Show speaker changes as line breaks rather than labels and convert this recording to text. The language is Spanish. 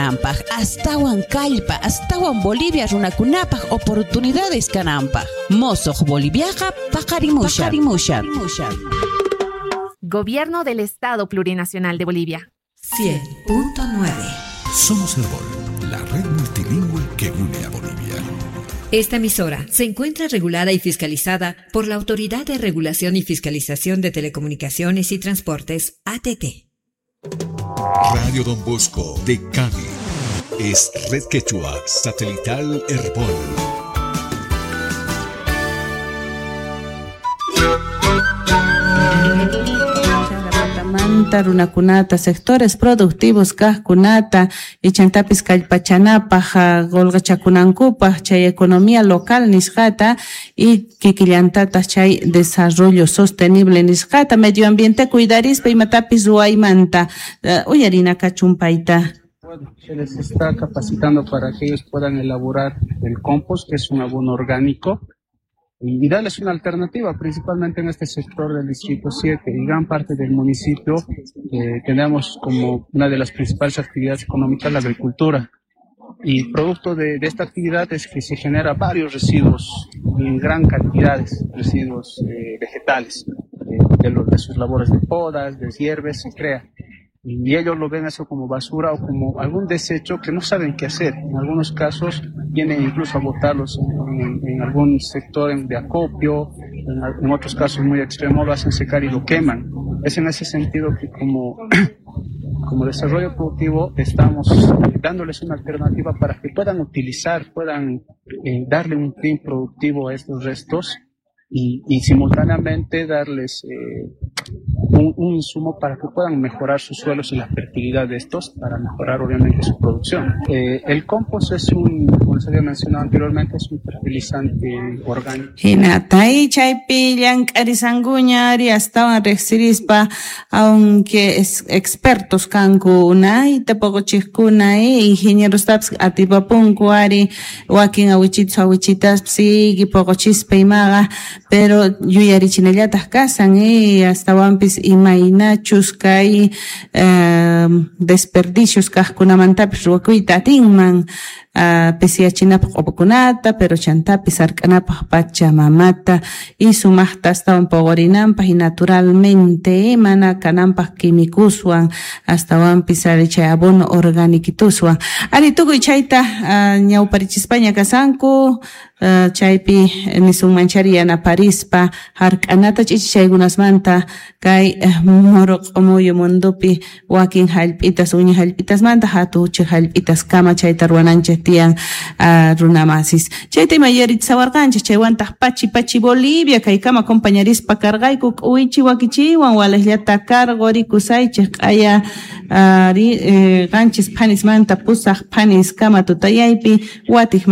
Ampaj, astawan Kallpa, astawan Bolivia runakunapaj oportunidades kanampaj. Mozoq Boliviaqa paqarimushan.
Gobierno del Estado Plurinacional de Bolivia.
100.9.
Somos el Bol, la red multilingüe que une a Bolivia.
Esta emisora se encuentra regulada y fiscalizada por la Autoridad de Regulación y Fiscalización de Telecomunicaciones y Transportes, ATT.
Radio Don Bosco de Cali es Red Quechua Satelital Herbol.
Runakunata, sectores productivos kajkunata, ichantapis kallpachanapaj, golgachakunankupaj, chay economía local nisqata y kikillantatas chay desarrollo sostenible nisqata, medio ambiente cuidarispa imatapis ruaymanta, uyarina kachumpayta.
Se les está capacitando para que ellos puedan elaborar el compost, que es un abono orgánico, y darles una alternativa, principalmente en este sector del Distrito 7 y gran parte del municipio. Tenemos como una de las principales actividades económicas la agricultura, y producto de esta actividad es que se genera varios residuos en gran cantidades, residuos vegetales, de sus labores de podas, de hierbes, se crea. Y ellos lo ven eso como basura o como algún desecho que no saben qué hacer. En algunos casos vienen incluso a botarlos en algún sector de acopio, en otros casos muy extremos lo hacen secar y lo queman. Es en ese sentido que como desarrollo productivo estamos dándoles una alternativa para que puedan utilizar, puedan darle un fin productivo a estos restos y simultáneamente darles un insumo para que puedan mejorar sus suelos y la fertilidad de estos, para mejorar obviamente su producción. El compost es como les había mencionado anteriormente, es un fertilizante orgánico.
Hinatay chaypi llank'arisankuñari astawan riqsirispa, aunque expertos kankuna itapaquchikkuna ingenierostapis atipapunku ari wakin awichitas sigi paquchispa imaqa, pero yuyarichinallataq kasan astawanpis imaynachus kay desperdicios kaqkunamantapis ruwakuyta atinman, pisiachinapaq q'upukunata, pero chantapis sark'anapaq pachamamata y sumaqta astawan paqarinanpaq y naturalmente mana kananpaq quimikuswan astawanpis ari chay abono organiquituswan ari tukuy chayta ñawparichispaña kasanku, chaypi nisunmanchari yanaparispa hark'anata chaykunasmanta kay muruq muyu mundupi wakin hallp'itas uña hallp'itasmanta hatuchik hallp'itas kama chayta ruwananchik tiyan runamasis. Chayta imayaritasawarqanchik chaywantaq pachi Bolivia kaykama compañerispa karqayku k'uwichi wakichiwan walajllata kargo rikusaychik q'aya qanchis phanismanta pusaq phanis kama tutayaypi watij